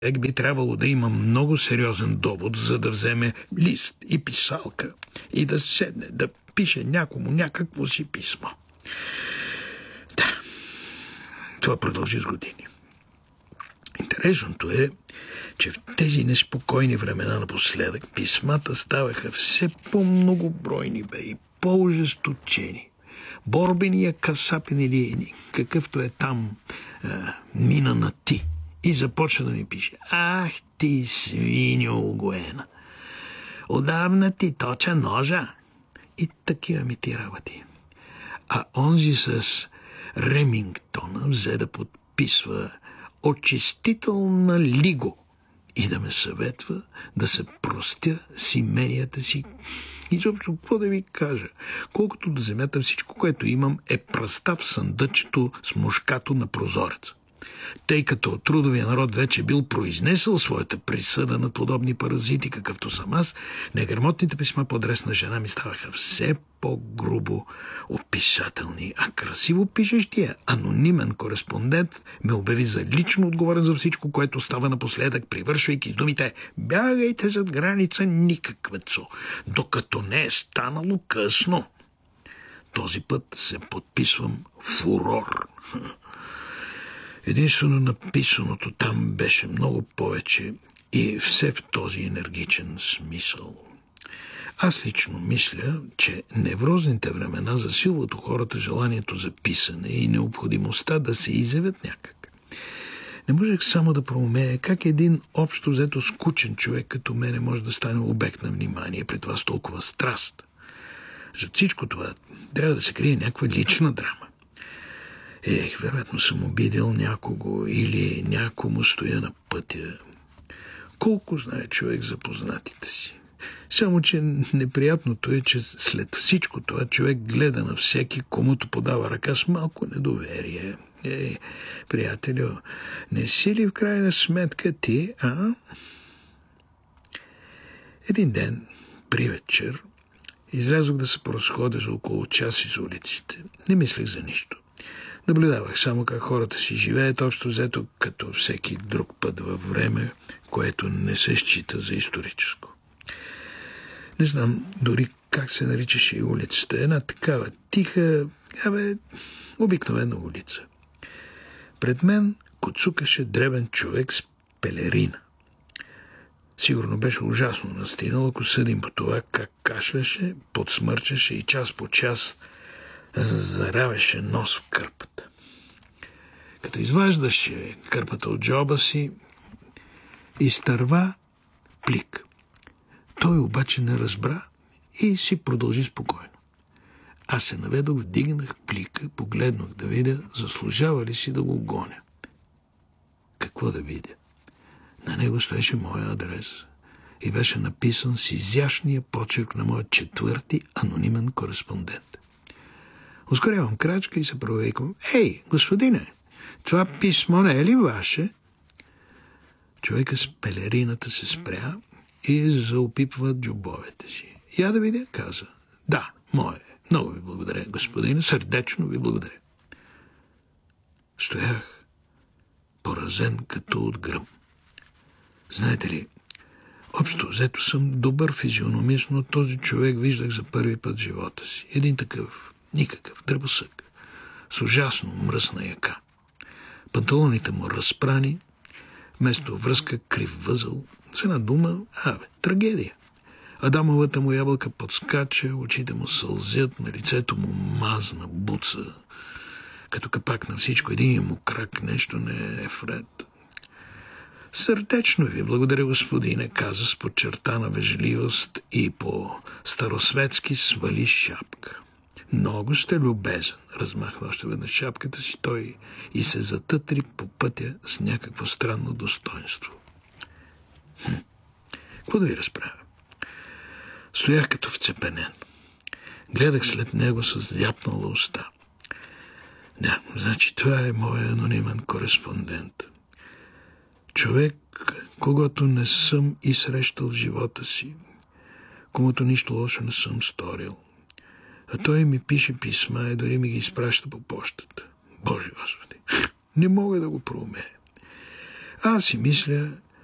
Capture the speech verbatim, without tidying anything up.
би трябвало да има много сериозен довод, за да вземе лист и писалка и да седне, да пише някому някакво си писмо. Да, това продължи с години. Интересното е, че в тези неспокойни времена напоследък писмата ставаха все по-многобройни, бе, и по-ожесточени. Борбения касапен или какъвто е там а, мина на ти и започна да ми пише: ах ти, свиньо угоена, отдавна ти точа ножа. И такива ми ти работи. А онзи с Ремингтона взе да подписва очистителна лиго и да ме съветва да се простя с именията си. Изобщо, какво да ви кажа? Колкото до земята, всичко, което имам, е пръста в съндъчето с мушкато на прозорец. Тъй като трудовия народ вече бил произнесъл своята присъда над подобни паразити, какъвто съм аз, неграмотните писма по адрес на жена ми ставаха все по-грубо описателни, а красиво пишещия анонимен кореспондент ме обяви за лично отговорен за всичко, което става напоследък, привършвайки с думите: бягайте зад граница никаквецо, докато не е станало късно. Този път се подписвам Фурор. Единствено написаното там беше много повече и все в този енергичен смисъл. Аз лично мисля, че неврозните времена засилват у хората желанието за писане и необходимостта да се изявят някак. Не можех само да проумея как един общо взето скучен човек като мене може да стане обект на внимание, при това с толкова страст. За всичко това трябва да се крие някаква лична драма. Ех, вероятно съм обидел някого или някому стоя на пътя. Колко знае човек за познатите си. Само, че неприятното е, че след всичко това човек гледа на всеки, комуто подава ръка с малко недоверие. Е, приятелю, не си ли в крайна сметка ти, а? Един ден, при вечер, излязох да се поразходя за около час из улиците. Не мислех за нищо. Наблюдавах само как хората си живеят, общо взето като всеки друг път във време, което не се счита за историческо. Не знам дори как се наричаше и улицата. Една такава тиха, абе, обикновена улица. Пред мен коцукаше дребен човек с пелерина. Сигурно беше ужасно настинал, ако съдим по това как кашляше, подсмърчаше и час по час заравеше нос в кърпата. Като изваждаше кърпата от джоба си, изтърва плик. Той обаче не разбра и си продължи спокойно. Аз се наведох, вдигнах плика, погледнах да видя заслужава ли си да го гоня. Какво да видя? На него стоеше моя адрес и беше написан с изящния почерк на моя четвърти анонимен кореспондент. Ускорявам крачка и се провейквам: ей, господине, това писмо не е ли ваше? Човека с пелерината се спря и заопипва джобовете си. Я да видя, каза. Да, мое. Много ви благодаря, господине, сърдечно ви благодаря. Стоях поразен като от гръм. Знаете ли, общо взето съм добър физиономист, но този човек виждах за първи път в живота си. Един такъв, никакъв, дръбосък, с ужасно мръсна яка. Панталоните му разпрани, вместо връзка крив възъл. С една дума, абе, трагедия. Адамовата му ябълка подскача, очите му сълзят, на лицето му мазна буца. Като капак на всичко, единия му крак нещо не е вред. Сърдечно ви благодаря, господине, каза с подчертана вежливост и по старосветски свали шапка. Много сте любезен, размахна още веднъж шапката си той и се затътри по пътя с някакво странно достоинство. Хм, какво да ви разправя? Стоях като вцепенен. Гледах след него с зяпнала уста. Да, значи това е моят анонимен кореспондент. Човек, когато не съм и срещал в живота си, комуто нищо лошо не съм сторил. А той ми пише писма и дори ми ги изпраща по пощата. Боже Господи, не мога да го проумея. Аз си мисля,